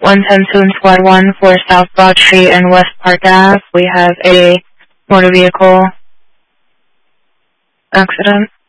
110 Squad 1 for South Broad Street and West Park Ave. We have a motor vehicle accident.